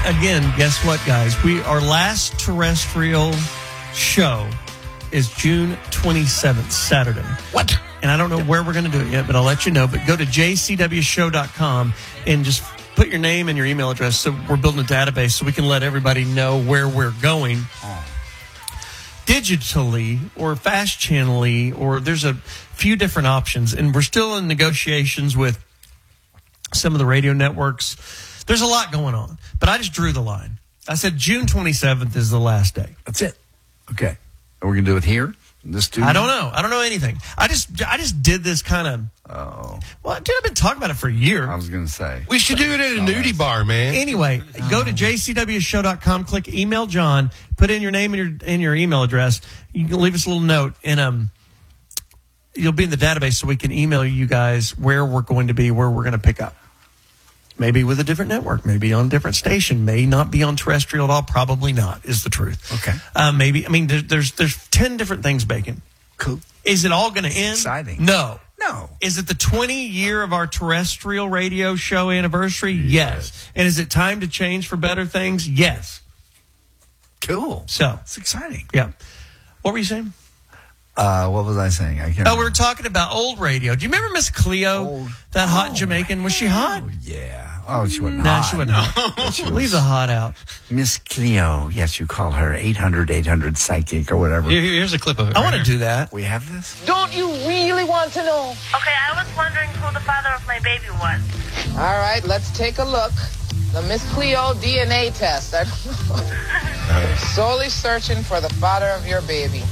again, guess what, guys? Our last terrestrial show is June 27th, Saturday. What? And I don't know where we're going to do it yet, but I'll let you know. But go to jcwshow.com and just put your name and your email address. So we're building a database so we can let everybody know where we're going. Digitally or fast channelly, or there's a few different options. And we're still in negotiations with some of the radio networks. There's a lot going on. But I just drew the line. I said June 27th is the last day. That's it. Okay. Are we going to do it here? This studio? I don't know. I don't know anything. I just did this kind of. Oh. Well, dude, I've been talking about it for a year. I was going to say. We should do it at a nudie bar, man. Anyway, go to jcwshow.com, click email John, put in your name and your email address. You can leave us a little note, and you'll be in the database so we can email you guys where we're going to be, where we're going to pick up. Maybe with a different network, maybe on a different station, may not be on terrestrial at all, probably not, is the truth. Okay. Maybe, I mean, there's 10 different things baking. Cool. Is it all going to end? Exciting. No. No. Is it the 20-year of our terrestrial radio show anniversary? Yes. And is it time to change for better things? Yes. Cool. So. It's exciting. Yeah. What were you saying? What was I saying? I can't we were talking about old radio. Do you remember Miss Cleo? That hot Jamaican? Was she hot? Oh, yeah. Oh, she wasn't No, hot. she wasn't hot. Leave the hot out. Miss Cleo. Yes, you call her 800 psychic or whatever. Here's a clip of it. I want to do that. We have this? Don't you really want to know? Okay, I was wondering who the father of my baby was. All right, let's take a look. The Miss Cleo DNA test. I'm solely searching for the father of your baby.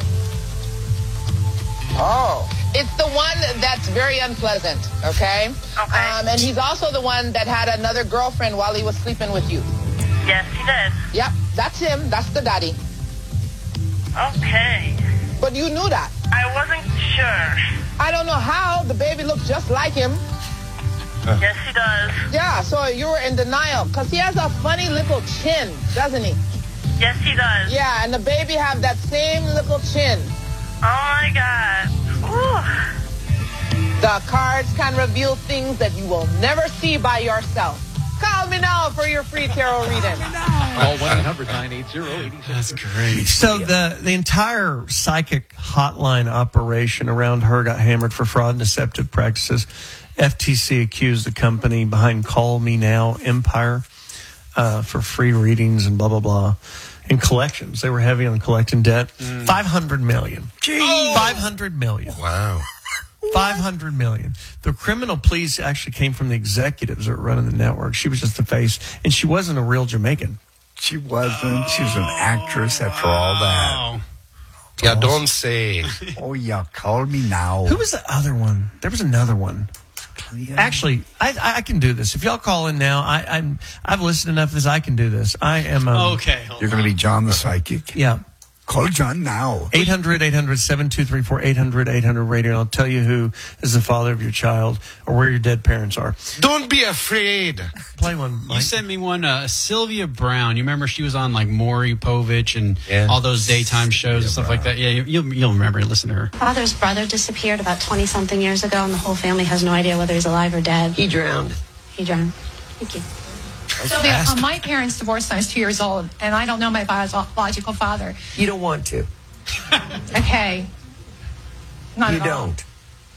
Oh, it's the one that's very unpleasant, okay? Okay. And he's also the one that had another girlfriend while he was sleeping with you. Yes, he did. Yep, that's him. That's the daddy. Okay. But you knew that. I wasn't sure. I don't know how. The baby looked just like him. Yes, he does. Yeah, so you were in denial because he has a funny little chin, doesn't he? Yes, he does. Yeah, and the baby have that same little chin. Oh, my God. Ooh. The cards can reveal things that you will never see by yourself. Call me now for your free tarot reading. Call 1-800-980-86. That's great. So the entire psychic hotline operation around her got hammered for fraud and deceptive practices. FTC accused the company behind Call Me Now Empire for free readings and blah, blah, blah. And collections. They were heavy on collecting debt. $500 million. Gee. $500 million. Wow. $500 million. The criminal pleas actually came from the executives that were running the network. She was just the face, and she wasn't a real Jamaican. She wasn't. She was an actress after all that. Yeah, don't say. Oh, yeah. Call me now. Who was the other one? There was another one. Actually, I can do this. If y'all call in now, I've listened enough of this. I can do this. I am. Okay. You're going to be John the Psychic? Yeah. Call John now. 800-800-7234, 800-800-radio. And I'll tell you who is the father of your child or where your dead parents are. Don't be afraid. Play one, Mike. You sent me one, Sylvia Brown. You remember she was on like Maury Povich and Yeah. all those daytime shows and stuff like that. Yeah, you'll remember. Listen to her. Father's brother disappeared about 20-something years ago, and the whole family has no idea whether he's alive or dead. He drowned. He drowned. Thank you. Sylvia, my parents divorced when I was 2 years old, and I don't know my biological father. You don't want to. Okay. Not You at all. don't.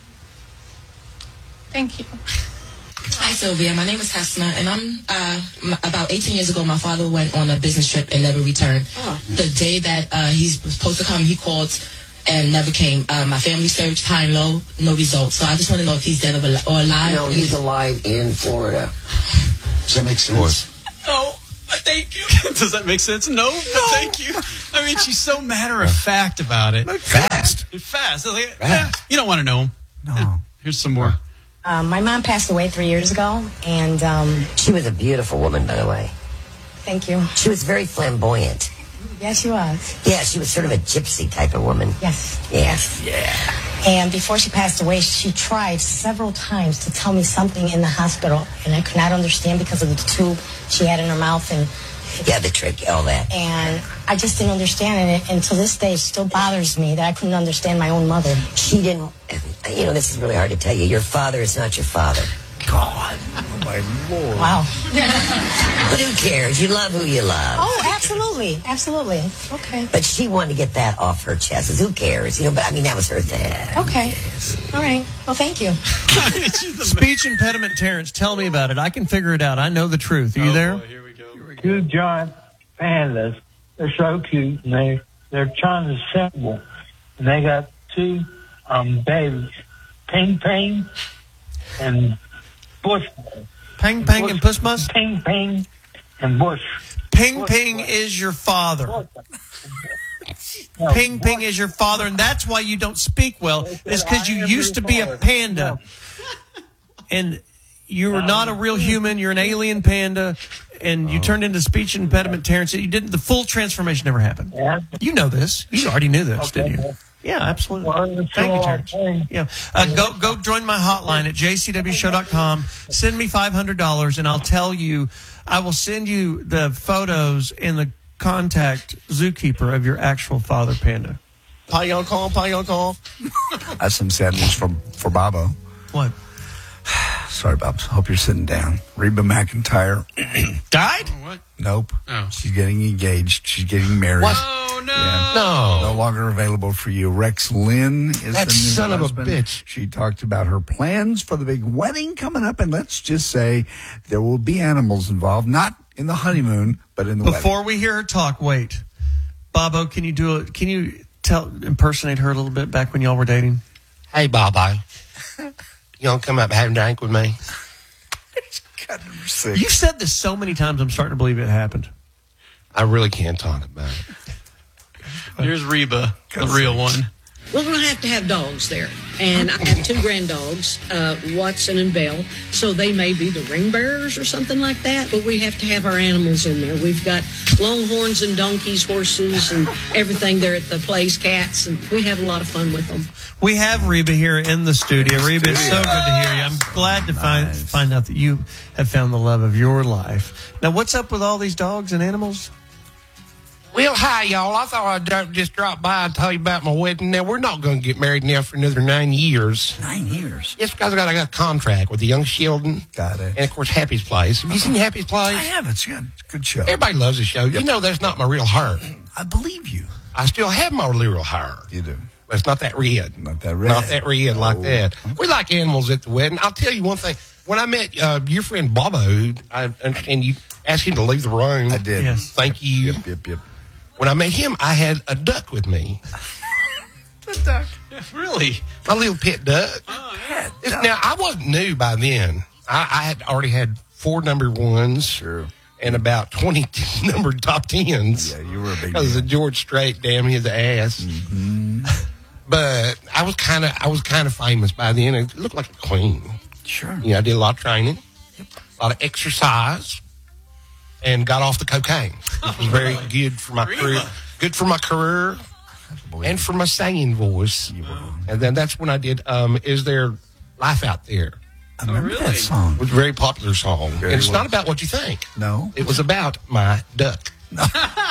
Thank you. Hi, Sylvia. My name is Hasna, and I'm about 18 years ago. My father went on a business trip and never returned. The day that he's supposed to come, he called and never came. My family searched high and low, no results. So I just want to know if he's dead or alive. No, he's alive in Florida. Does that make sense? No, thank you. Does that make sense? No, thank you. I mean, she's so matter of fact about it. Fast. Fast. You don't want to know him. No. Here's some more. My mom passed away 3 years ago, and She was a beautiful woman, by the way. thank you. She was very flamboyant. Yes, she was. Yeah, she was sort of a gypsy type of woman. Yes. Yes. And before she passed away, she tried several times to tell me something in the hospital, and I could not understand because of the tube she had in her mouth, and Yeah, the trick, all that. and I just didn't understand it. And to this day, it still bothers me that I couldn't understand my own mother. She didn't, this is really hard to tell you. Your father is not your father. God. my Lord. Wow. But who cares? You love who you love. Oh, absolutely. Absolutely. Okay. But she wanted to get that off her chest. Who cares? You know, but I mean, that was her thing. Okay. All right. Well, thank you. Speech impediment Terrence, tell me about it. I can figure it out. I know the truth. Are you there? Boy, here we go. Two giant pandas. They're so cute, and they're trying to assemble. And they got two babies, Ping Ping and Bush. Ping Ping and Puss Mus? Ping Ping and Bush. Ping Ping is your father. Ping Ping is your father, and that's why you don't speak well, is because you used to be a panda. And you were not a real human. You're an alien panda, and you turned into speech impediment Terrence. You didn't. The full transformation never happened. You know this. You already knew this, didn't you? Yeah, absolutely. Thank you, Terrence. Yeah, go join my hotline at jcwshow.com. Send me $500, and I'll tell you. I will send you the photos and the contact zookeeper of your actual father panda. Pie y'all call. That's some sad news for Bobo. What? Sorry, Bob. Hope you're sitting down. Reba McEntire died? What? Nope. Oh. She's getting engaged. She's getting married. What? Oh, no. Yeah. No. No longer available for you. Rex Lynn is That the new son of a husband. bitch. She talked about her plans for the big wedding coming up, and let's just say there will be animals involved, not in the honeymoon, but in the wedding. Before we hear her talk, wait. Bobo, can you impersonate her a little bit back when y'all were dating? Hey, Bobo. You want to come up and have a drink with me? God, number 6. You've said this so many times, I'm starting to believe it happened. I really can't talk about it. Here's Reba, the real one. We're going to have dogs there. And I have 2 grand dogs, Watson and Belle. So they may be the ring bearers or something like that. But we have to have our animals in there. We've got longhorns and donkeys, horses, and everything there at the place, cats. And we have a lot of fun with them. We have Reba here in the studio. Reba, it's so good to hear you. I'm glad to find out that you have found the love of your life. Now, what's up with all these dogs and animals? Well, hi, y'all. I thought I'd just drop by and tell you about my wedding. Now, we're not going to get married now for another 9 years. 9 years? Yes, because I got a contract with the Young Sheldon. Got it. And, of course, Happy's Place. Have you seen Happy's Place? I have. It's good. It's a good show. Everybody loves the show. Yep. You know that's not my real hair. I believe you. I still have my real hair. You do. But it's not that red. Not that red. Not that red like that. We like animals at the wedding. I'll tell you one thing. When I met your friend Bobo, I understand you asked him to leave the room. I did. Yes. Thank you. Yep. When I met him, I had a duck with me. The duck. Really? A little pet duck. Oh, yeah. Now, I wasn't new by then. I had already had 4 number 1s. Sure. And about 20 numbered top 10s. Yeah, you were a big Because deal. of George Strait, damn his ass. Mm-hmm. But I was kind of famous by then. It looked like a queen. Sure. You know, I did a lot of training, a lot of exercise, and got off the cocaine. Which was very good for my career. Good for my career and for my singing voice. And then that's when I did Is There Life Out There? I remember that song. It was a very popular song. And it's not about what you think. No. It was about my duck. No.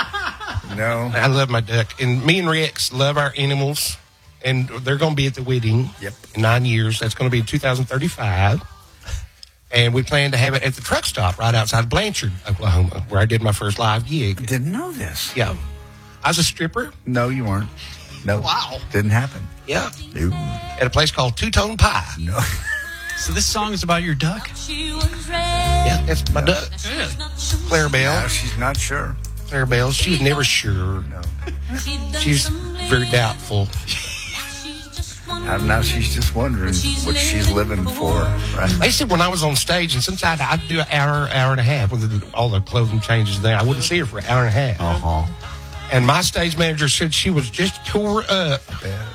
I love my duck. And me and Rex love our animals. And they're going to be at the wedding in 9 years. That's going to be in 2035. And we plan to have it at the truck stop right outside Blanchard, Oklahoma, where I did my first live gig. Didn't know this. Yeah. I was a stripper. No, you weren't. No. Wow. Didn't happen. Yeah. No. At a place called Two Tone Pie. No. So this song is about your duck? Yeah, that's my duck. Really? Clarabelle. No, she's not sure. Clarabelle. She's never sure. No. She's very doubtful. Now she's just wondering what she's living for, right? They said when I was on stage, and since I'd do an hour and a half with all the clothing changes there, I wouldn't see her for an hour and a half. Uh-huh. And my stage manager said she was just tore up